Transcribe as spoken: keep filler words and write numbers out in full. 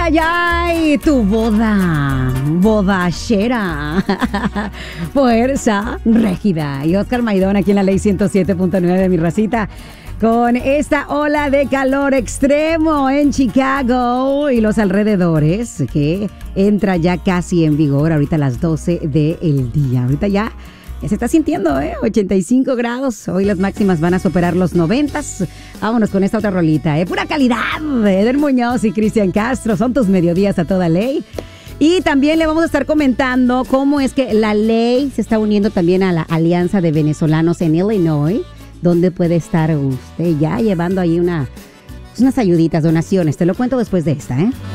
ay, ay, tu boda, bodachera, fuerza, régida. Y Oscar Maidón aquí en la ley ciento siete punto nueve de Mi Racita. Con esta ola de calor extremo en Chicago y los alrededores, que entra ya casi en vigor ahorita a las doce del día. Ahorita ya, ya se está sintiendo, ¿eh? ochenta y cinco grados. Hoy las máximas van a superar los noventa. Vámonos con esta otra rolita, ¿eh? Pura calidad. Eder Muñoz y Cristian Castro son tus mediodías a toda ley. Y también le vamos a estar comentando cómo es que la ley se está uniendo también a la Alianza de Venezolanos en Illinois, donde puede estar usted ya llevando ahí una, unas ayuditas, donaciones. Te lo cuento después de esta, ¿eh?